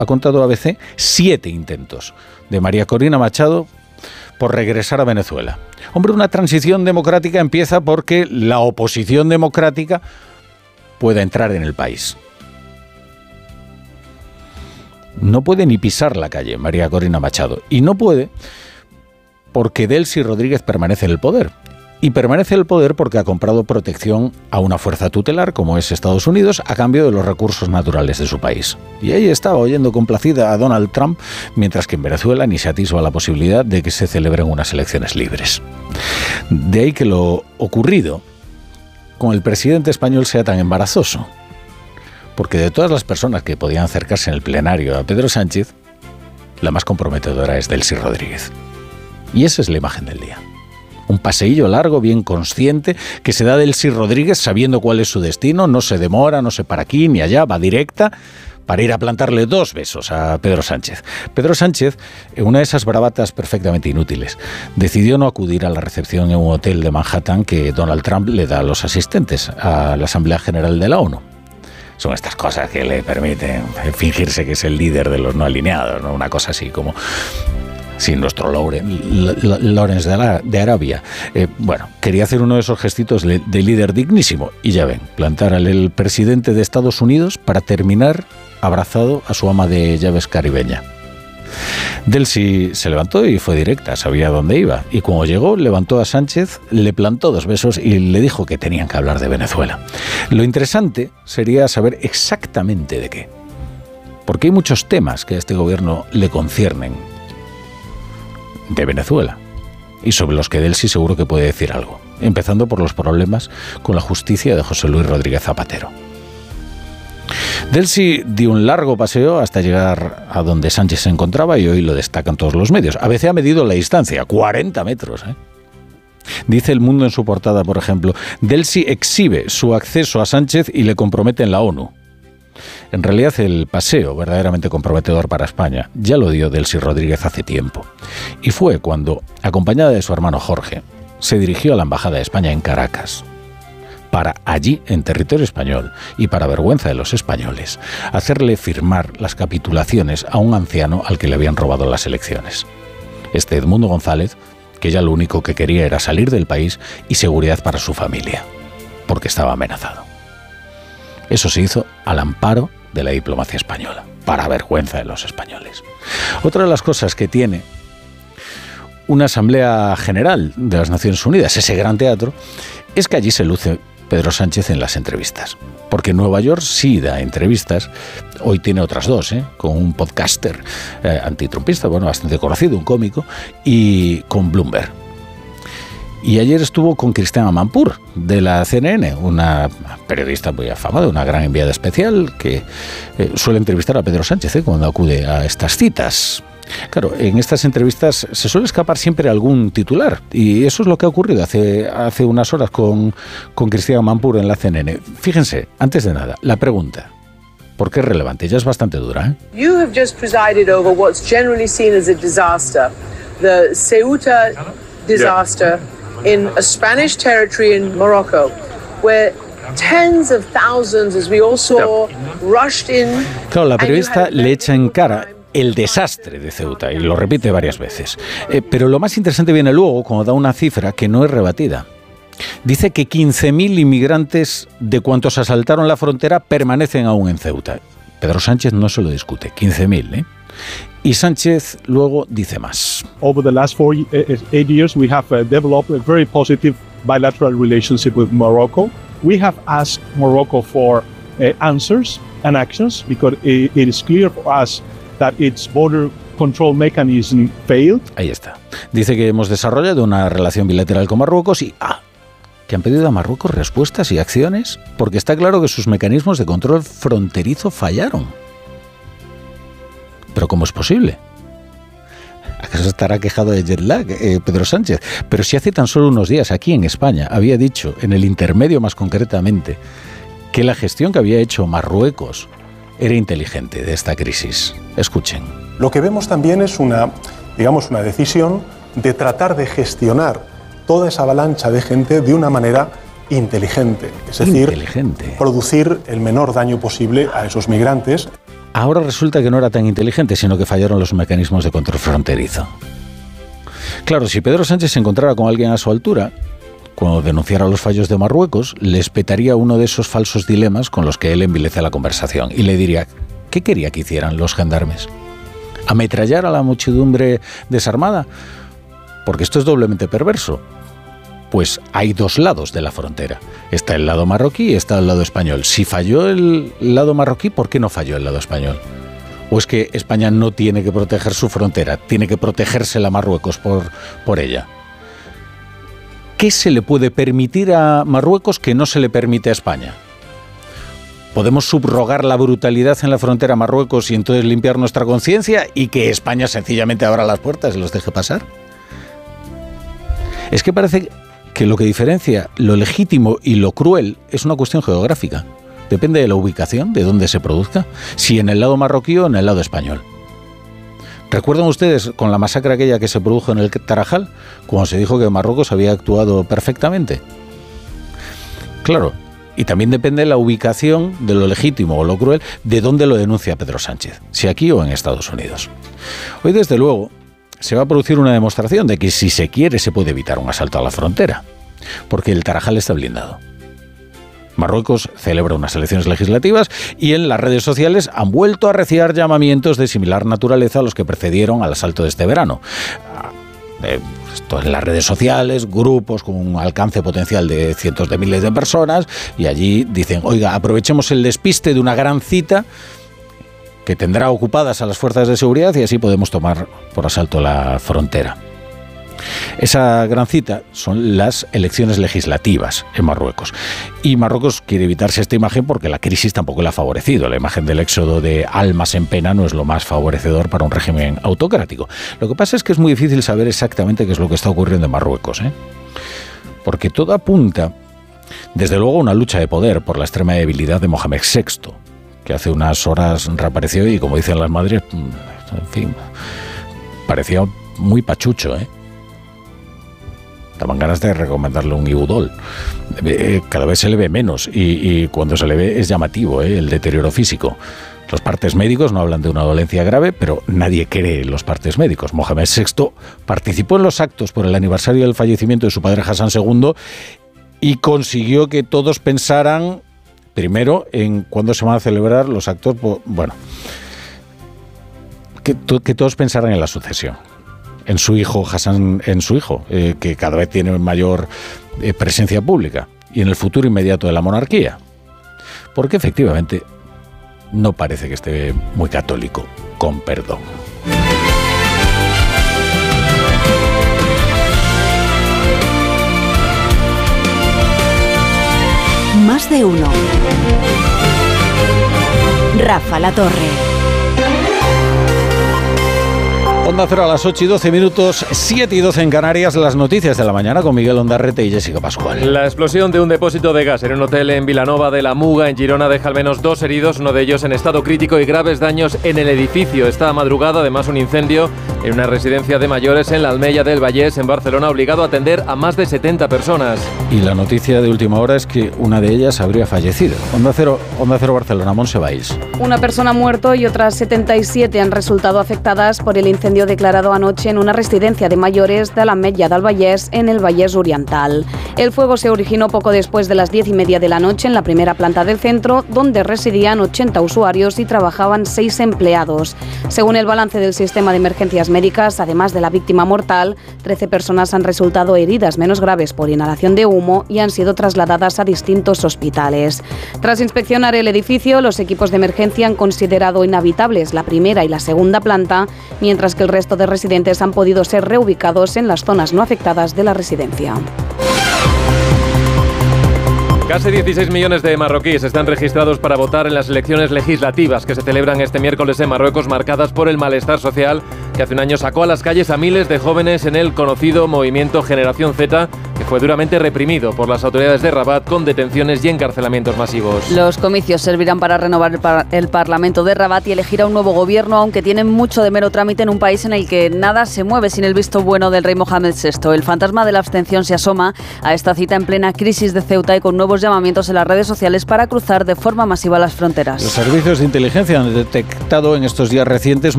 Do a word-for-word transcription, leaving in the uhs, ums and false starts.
ha contado A B C, siete intentos de María Corina Machado por regresar a Venezuela. Hombre, una transición democrática empieza porque la oposición democrática pueda entrar en el país. No puede ni pisar la calle María Corina Machado. Y no puede porque Delcy Rodríguez permanece en el poder. Y permanece en el poder porque ha comprado protección a una fuerza tutelar, como es Estados Unidos, a cambio de los recursos naturales de su país. Y ahí estaba oyendo complacida a Donald Trump, mientras que en Venezuela ni se atisba la posibilidad de que se celebren unas elecciones libres. De ahí que lo ocurrido con el presidente español sea tan embarazoso. Porque de todas las personas que podían acercarse en el plenario a Pedro Sánchez, la más comprometedora es Delcy Rodríguez. Y esa es la imagen del día. Un paseillo largo, bien consciente, que se da Delcy Rodríguez sabiendo cuál es su destino, no se demora, no se para aquí ni allá, va directa para ir a plantarle dos besos a Pedro Sánchez. Pedro Sánchez, en una de esas bravatas perfectamente inútiles, decidió no acudir a la recepción en un hotel de Manhattan que Donald Trump le da a los asistentes a la Asamblea General de la ONU. Son estas cosas que le permiten fingirse que es el líder de los no alineados, ¿no? Una cosa así como... Sí, nuestro Lawrence de Arabia. Eh, bueno, quería hacer uno de esos gestitos de líder dignísimo. Y ya ven, plantar al presidente de Estados Unidos para terminar abrazado a su ama de llaves caribeña. Delcy se levantó y fue directa, sabía dónde iba. Y cuando llegó, levantó a Sánchez, le plantó dos besos y le dijo que tenían que hablar de Venezuela. Lo interesante sería saber exactamente de qué. Porque hay muchos temas que a este gobierno le conciernen de Venezuela, y sobre los que Delcy seguro que puede decir algo, empezando por los problemas con la justicia de José Luis Rodríguez Zapatero. Delcy dio un largo paseo hasta llegar a donde Sánchez se encontraba y hoy lo destacan todos los medios. A veces ha medido la distancia, cuarenta metros, ¿eh? Dice El Mundo en su portada, por ejemplo, Delcy exhibe su acceso a Sánchez y le compromete en la ONU. En realidad, el paseo verdaderamente comprometedor para España ya lo dio Delcy Rodríguez hace tiempo. Y fue cuando, acompañada de su hermano Jorge, se dirigió a la Embajada de España en Caracas, para allí, en territorio español, y para vergüenza de los españoles, hacerle firmar las capitulaciones a un anciano al que le habían robado las elecciones. Este Edmundo González, que ya lo único que quería era salir del país y seguridad para su familia, porque estaba amenazado. Eso se hizo al amparo de la diplomacia española, para vergüenza de los españoles. Otra de las cosas que tiene una Asamblea General de las Naciones Unidas, ese gran teatro, es que allí se luce Pedro Sánchez en las entrevistas. Porque en Nueva York sí da entrevistas, hoy tiene otras dos, ¿eh? Con un podcaster eh, antitrumpista, bueno, bastante conocido, un cómico, y con Bloomberg. Y ayer estuvo con Christiane Amanpour, de la C N N, una periodista muy afamada, una gran enviada especial que eh, suele entrevistar a Pedro Sánchez eh, cuando acude a estas citas. Claro, en estas entrevistas se suele escapar siempre algún titular y eso es lo que ha ocurrido hace, hace unas horas con, con Christiane Amanpour en la C N N. Fíjense, antes de nada, la pregunta, ¿por qué es relevante? Ya es bastante dura, ¿eh? You have just presided over what's generally seen as a disaster, the Ceuta disaster. Yeah. In a Spanish territory in Morocco, where tens of thousands, as we all saw, rushed in. Claro, la periodista le echa en cara el desastre de Ceuta y lo repite varias veces. Eh, pero lo más interesante viene luego cuando da una cifra que no es rebatida. Dice que quince mil inmigrantes de cuantos asaltaron la frontera permanecen aún en Ceuta. Pedro Sánchez no se lo discute, quince mil, ¿eh? Y Sánchez luego dice más. Over the last four, eight years, we have uh, developed a very positive bilateral relationship with Morocco. We have asked Morocco for uh, answers and actions because it, it is clear for us that its border control mechanism failed. Ahí está. Dice que hemos desarrollado una relación bilateral con Marruecos y ah, que han pedido a Marruecos respuestas y acciones porque está claro que sus mecanismos de control fronterizo fallaron. ¿Pero cómo es posible? ¿Acaso estará quejado de jet lag, eh, Pedro Sánchez? Pero si hace tan solo unos días aquí en España había dicho, en el intermedio más concretamente, que la gestión que había hecho Marruecos era inteligente de esta crisis. Escuchen. Lo que vemos también es una, digamos, una decisión de tratar de gestionar toda esa avalancha de gente de una manera inteligente. Es decir, inteligente. Producir el menor daño posible a esos migrantes. ahora resulta que no era tan inteligente, sino que fallaron los mecanismos de control fronterizo. Claro, si Pedro Sánchez se encontrara con alguien a su altura, cuando denunciara los fallos de Marruecos, le espetaría uno de esos falsos dilemas con los que él envilece la conversación y le diría, ¿qué quería que hicieran los gendarmes? ¿Ametrallar a la muchedumbre desarmada? Porque esto es doblemente perverso. Pues hay dos lados de la frontera. Está el lado marroquí y está el lado español. Si falló el lado marroquí, ¿por qué no falló el lado español? ¿O es que España no tiene que proteger su frontera, tiene que protegérsela a Marruecos por, por ella? ¿Qué se le puede permitir a Marruecos que no se le permite a España? ¿Podemos subrogar la brutalidad en la frontera a Marruecos y entonces limpiar nuestra conciencia y que España sencillamente abra las puertas y los deje pasar? Es que parece que lo que diferencia lo legítimo y lo cruel es una cuestión geográfica. Depende de la ubicación, de dónde se produzca, si en el lado marroquí o en el lado español. ¿Recuerdan ustedes con la masacre aquella que se produjo en el Tarajal, cuando se dijo que Marruecos había actuado perfectamente? Claro, y también depende de la ubicación de lo legítimo o lo cruel, de dónde lo denuncia Pedro Sánchez, si aquí o en Estados Unidos. Hoy, desde luego, se va a producir una demostración de que si se quiere se puede evitar un asalto a la frontera, porque el Tarajal está blindado. Marruecos celebra unas elecciones legislativas y en las redes sociales han vuelto a reciar llamamientos de similar naturaleza a los que precedieron al asalto de este verano. Esto en las redes sociales, grupos con un alcance potencial de cientos de miles de personas, y allí dicen, oiga, aprovechemos el despiste de una gran cita que tendrá ocupadas a las fuerzas de seguridad y así podemos tomar por asalto la frontera. Esa gran cita son las elecciones legislativas en Marruecos. Y Marruecos quiere evitarse esta imagen porque la crisis tampoco le ha favorecido. La imagen del éxodo de almas en pena no es lo más favorecedor para un régimen autocrático. Lo que pasa es que es muy difícil saber exactamente qué es lo que está ocurriendo en Marruecos, ¿eh? Porque todo apunta, desde luego, a una lucha de poder por la extrema debilidad de Mohamed sexto, que hace unas horas reapareció y, como dicen las madres, en fin, parecía muy pachucho, ¿eh? Daban ganas de recomendarle un Ibudol. Eh, cada vez se le ve menos y, y cuando se le ve es llamativo, ¿eh? El deterioro físico. Los partes médicos no hablan de una dolencia grave, pero nadie cree en los partes médicos. Mohamed sexto participó en los actos por el aniversario del fallecimiento de su padre Hassan segundo y consiguió que todos pensaran primero en cuándo se van a celebrar los actos. Bueno, que, que todos pensaran en la sucesión. En su hijo, Hassan, en su hijo, eh, que cada vez tiene mayor eh, presencia pública, y en el futuro inmediato de la monarquía. Porque efectivamente no parece que esté muy católico, con perdón. Más de uno. Rafa La Torre. Onda Cero a las ocho y doce minutos, siete y doce en Canarias, las noticias de la mañana con Miguel Ondarrete y Jessica Pascual. La explosión de un depósito de gas en un hotel en Vilanova de la Muga, en Girona, deja al menos dos heridos, uno de ellos en estado crítico y graves daños en el edificio. Esta madrugada, además, un incendio en una residencia de mayores en la Almeya del Vallès, en Barcelona, ha obligado a atender a más de setenta personas. Y la noticia de última hora es que una de ellas habría fallecido. Onda Cero, Onda Cero Barcelona, Montse Valls. Una persona ha muerto y otras setenta y siete han resultado afectadas por el incendio declarado anoche en una residencia de mayores de la Ametlla del Vallès, en el Vallès Oriental. El fuego se originó poco después de las diez y media de la noche en la primera planta del centro, donde residían ochenta usuarios y trabajaban seis empleados. Según el balance del sistema de emergencias médicas, además de la víctima mortal, trece personas han resultado heridas menos graves por inhalación de humo y han sido trasladadas a distintos hospitales. Tras inspeccionar el edificio, los equipos de emergencia han considerado inhabitables la primera y la segunda planta, mientras que el resto de residentes han podido ser reubicados en las zonas no afectadas de la residencia. Casi dieciséis millones de marroquíes están registrados para votar en las elecciones legislativas que se celebran este miércoles en Marruecos, marcadas por el malestar social que que hace un año sacó a las calles a miles de jóvenes en el conocido movimiento Generación Z, que fue duramente reprimido por las autoridades de Rabat con detenciones y encarcelamientos masivos. Los comicios servirán para renovar el, par- el Parlamento de Rabat y elegir a un nuevo gobierno, aunque tienen mucho de mero trámite en un país en el que nada se mueve sin el visto bueno del rey Mohamed sexto. El fantasma de la abstención se asoma a esta cita en plena crisis de Ceuta y con nuevos llamamientos en las redes sociales para cruzar de forma masiva las fronteras. Los servicios de inteligencia han detectado en estos días recientes